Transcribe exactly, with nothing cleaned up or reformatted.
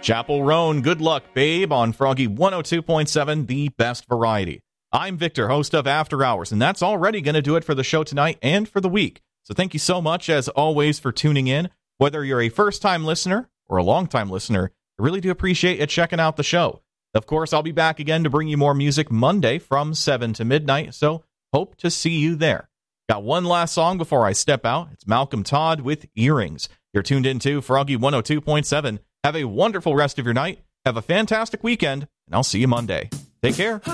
Chapel Roan, Good Luck Babe on Froggy one oh two point seven, the best variety. I'm Victor, host of After Hours, and that's already going to do it for the show tonight and for the week. So thank you so much, as always, for tuning in. Whether you're a first-time listener or a long-time listener, I really do appreciate you checking out the show. Of course, I'll be back again to bring you more music Monday from seven to midnight, so hope to see you there. Got one last song before I step out. It's Malcolm Todd with Earrings. You're tuned into Froggy one oh two point seven. Have a wonderful rest of your night. Have a fantastic weekend, and I'll see you Monday. Take care.